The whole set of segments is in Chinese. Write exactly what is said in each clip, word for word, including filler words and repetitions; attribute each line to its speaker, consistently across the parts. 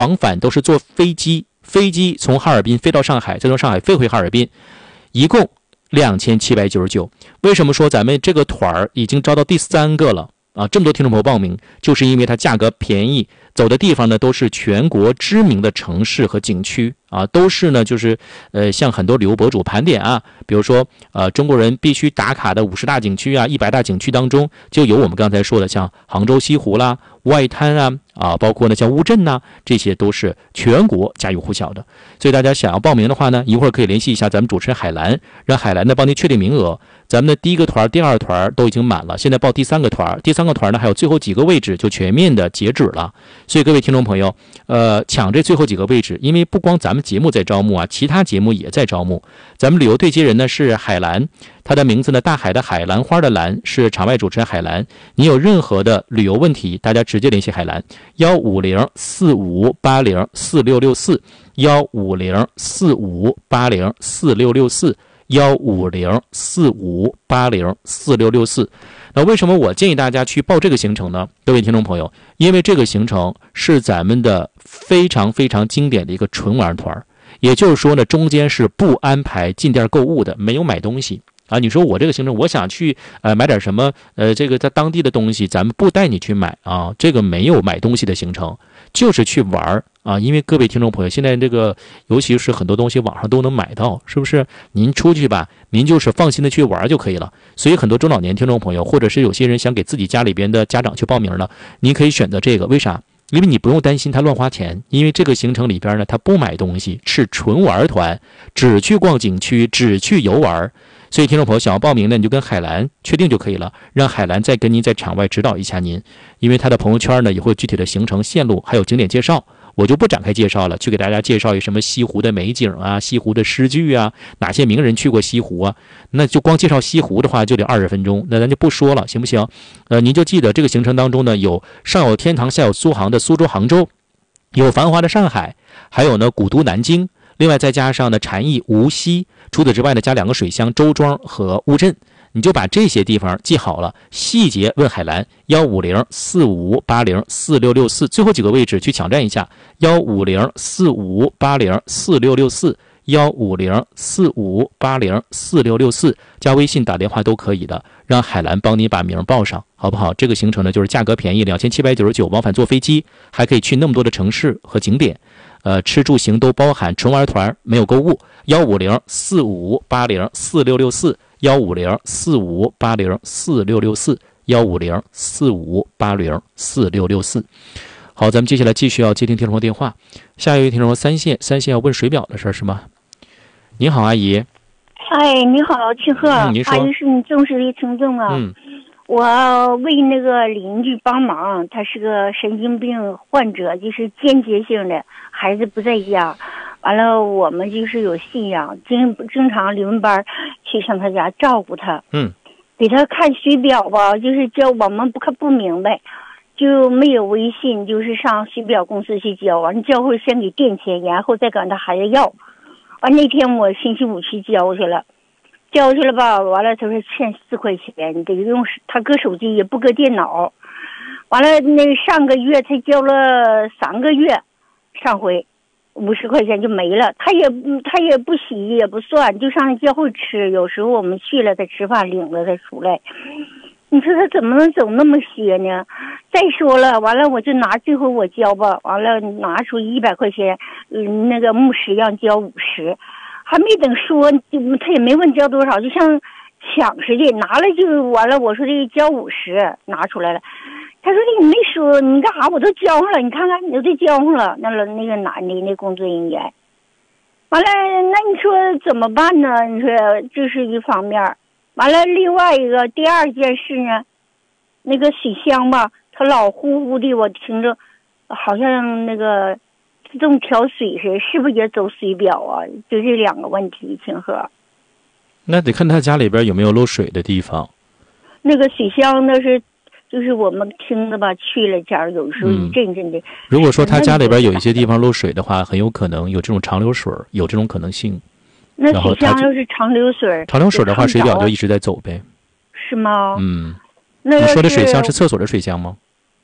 Speaker 1: 往返都是坐飞机，飞机从哈尔滨飞到上海，再从上海飞回哈尔滨，一共两千七百九十九。为什么说咱们这个团儿已经招到第三个了啊？这么多听众朋友报名，就是因为它价格便宜，走的地方呢都是全国知名的城市和景区啊，都是呢就是呃像很多旅游博主盘点啊，比如说呃中国人必须打卡的五十大景区啊、一百大景区当中，就有我们刚才说的像杭州西湖啦、外滩啊啊，包括呢像乌镇呐，这些都是全国家喻户晓的。所以大家想要报名的话呢，一会儿可以联系一下咱们主持人海兰，让海兰呢帮您确定名额。咱们的第一个团、第二团都已经满了，现在报第三个团，第三个团呢还有最后几个位置就全面的截止了。所以各位听众朋友，呃，抢这最后几个位置，因为不光咱们节目在招募啊，其他节目也在招募。咱们旅游对接人呢是海兰，他的名字呢大海的海，兰花的兰，是场外主持人海兰。你有任何的旅游问题，大家直接联系海兰，幺五零四五八零四六六四，幺五零四五八零四六六四。幺五零四五八零四六六四。那为什么我建议大家去报这个行程呢？各位听众朋友，因为这个行程是咱们的非常非常经典的一个纯玩团，也就是说呢，中间是不安排进店购物的，没有买东西啊。你说我这个行程，我想去呃买点什么呃这个在当地的东西，咱们不带你去买啊，这个没有买东西的行程，就是去玩啊。因为各位听众朋友，现在这个尤其是很多东西网上都能买到，是不是？您出去吧，您就是放心的去玩就可以了。所以很多中老年听众朋友，或者是有些人想给自己家里边的家长去报名了，您可以选择这个。为啥？因为你不用担心他乱花钱，因为这个行程里边呢，他不买东西，是纯玩团，只去逛景区，只去游玩。所以听众朋友想要报名呢，你就跟海兰确定就可以了，让海兰再跟您在场外指导一下您，因为他的朋友圈呢也会有具体的行程线路，还有景点介绍。我就不展开介绍了，去给大家介绍一什么西湖的美景啊，西湖的诗句啊，哪些名人去过西湖啊，那就光介绍西湖的话就得二十分钟，那咱就不说了，行不行？呃，您就记得这个行程当中呢，有上有天堂，下有苏杭的苏州、杭州，有繁华的上海，还有呢古都南京，另外再加上呢禅意无锡，除此之外呢加两个水乡周庄和乌镇。你就把这些地方记好了，细节问海兰，幺五零四五八零四六六四，最后几个位置去抢占一下，幺五零四五八零四六六四，幺五零四五八零四六六四，加微信打电话都可以的，让海兰帮你把名报上，好不好？这个行程呢就是价格便宜，两千七百九十九，往返坐飞机，还可以去那么多的城市和景点，呃，吃住行都包含，纯玩团没有购物，幺五零四五八零四六六四。幺五零四五八零四六六四，幺五零四五八零四六六四。好，咱们接下来继续要接听听众电话。下一位听众三线，三线要问水表的事儿是吗？你好，阿姨。
Speaker 2: 哎，你好，庆贺，
Speaker 1: 嗯、您说。
Speaker 2: 阿姨是你忠实的听众啊。
Speaker 1: 嗯。
Speaker 2: 我为那个邻居帮忙，他是个神经病患者，就是间接性的，孩子不在家。完了，我们就是有信仰，经经常轮班去上他家照顾他。
Speaker 1: 嗯，
Speaker 2: 给他看水表吧，就是教我们不看不明白，就没有微信，就是上水表公司去交，完了交会先给垫钱，然后再管他孩子要。完那天我星期五去交去了，交去了吧，完了他说欠四块钱，你得用他搁手机也不搁电脑。完了那上个月才交了三个月，上回。五十块钱就没了，他也他也不洗也不算，就上教会吃。有时候我们去了，他吃饭领了他出来。你说他怎么能走那么些呢？再说了，完了我就拿这回我交吧，完了拿出一百块钱，嗯，那个牧师让交五十，还没等说，就他也没问交多少，就像抢似的，拿了就完了。我说这交五十，拿出来了。他说你没说你干啥，我都交上了，你看看你都交上了。那了那个男的那工作人员，完了那你说怎么办呢？你说这是一方面，完了另外一个第二件事呢，那个水箱吧，它老呼呼的，我听着好像那个自动调水似的，是不是也走水表啊？就这两个问题，清河。
Speaker 1: 那得看他家里边有没有漏水的地方。
Speaker 2: 那个水箱那是。就是我们听的吧，去了家有时候一阵阵的、嗯。
Speaker 1: 如果说他家里边有一些地方漏水的话，很有可能有这种长流水，有这种可能性。
Speaker 2: 那水箱要是长流水，
Speaker 1: 长流水的话，水表就一直在走呗。
Speaker 2: 是吗？
Speaker 1: 嗯。那你说的水箱是厕所的水箱吗？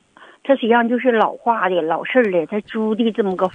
Speaker 2: 他实际上就是老化的、老式儿的，他租的这么个